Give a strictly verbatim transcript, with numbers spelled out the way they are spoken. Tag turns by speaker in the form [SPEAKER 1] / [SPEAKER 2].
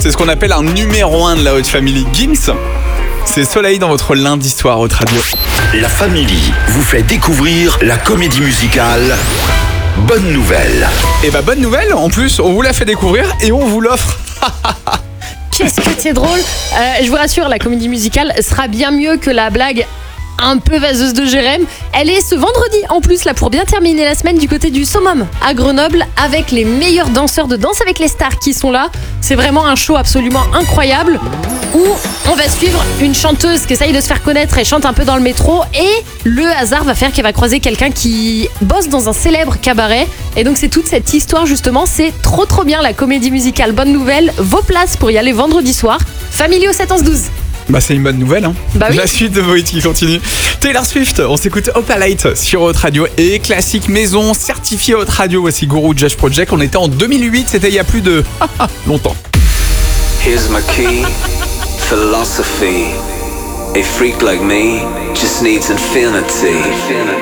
[SPEAKER 1] C'est ce qu'on appelle un numéro un de la Haute Family. Gims, c'est Soleil dans votre lundi soir Haute Radio.
[SPEAKER 2] La Family vous fait découvrir la comédie musicale Bonne Nouvelle.
[SPEAKER 1] Et bah bonne nouvelle, en plus on vous l'a fait découvrir et on vous l'offre.
[SPEAKER 3] Qu'est-ce que c'est drôle. Euh, je vous rassure, la comédie musicale sera bien mieux que la blague un peu vaseuse de Jérém. Elle est ce vendredi en plus là pour bien terminer la semaine du côté du Summum à Grenoble avec les meilleurs danseurs de Danse avec les stars qui sont là. C'est vraiment un show absolument incroyable où on va suivre une chanteuse qui essaye de se faire connaître et chante un peu dans le métro et le hasard va faire qu'elle va croiser quelqu'un qui bosse dans un célèbre cabaret et donc c'est toute cette histoire justement. C'est trop trop bien la comédie musicale Bonne Nouvelle. Vos places pour y aller vendredi soir. Family au sept onze douze.
[SPEAKER 1] Bah c'est une bonne nouvelle hein.
[SPEAKER 3] Bah oui.
[SPEAKER 1] La suite de vos hits qui continue. Taylor Swift, on s'écoute Opalite sur Haute Radio et classique maison certifié Haute Radio. Voici Guru Josh Project. On était en deux mille huit, c'était il y a plus de longtemps.
[SPEAKER 4] Here's my key, philosophy. A freak like me just needs infinity.